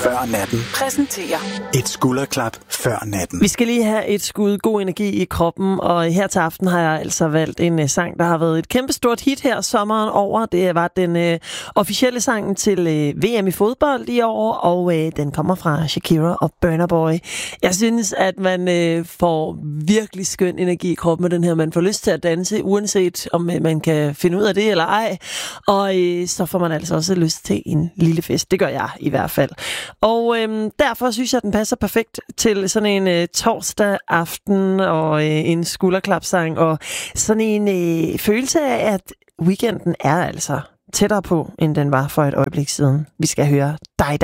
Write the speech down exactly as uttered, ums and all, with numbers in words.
før natten præsenterer et skulderklap før natten. Vi skal lige have et skud god energi i kroppen, og her til aften har jeg altså valgt en uh, sang, der har været et kæmpestort hit her sommeren over. Det var den uh, officielle sang til uh, V M i fodbold i år, og uh, den kommer fra Shakira og Burna Boy. Jeg synes, at man uh, får virkelig skøn energi i kroppen med den her. Man får lyst til at danse, uanset om uh, man kan finde ud af det eller ej. Og uh, så får man altså også lyst til en lille fest. Det gør jeg i hvert fald. Og øhm, derfor synes jeg, at den passer perfekt til sådan en øh, torsdag aften og øh, en skulderklapsang og sådan en øh, følelse af, at weekenden er altså tættere på, end den var for et øjeblik siden. Vi skal høre dig, dig.